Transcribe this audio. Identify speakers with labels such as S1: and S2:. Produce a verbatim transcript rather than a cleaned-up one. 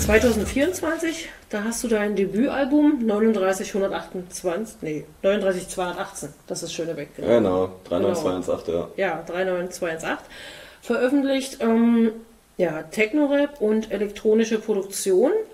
S1: zwanzig vierundzwanzig, da hast du dein Debütalbum neununddreißig hundertachtundzwanzig, nee, neununddreißig zweihundertachtzehn, das ist Schönebeck.
S2: Genau, genau drei neun zwei eins acht, ja.
S1: Ja, drei neun zwei eins acht. Veröffentlicht, ähm, ja, Techno-Rap und elektronische Produktion.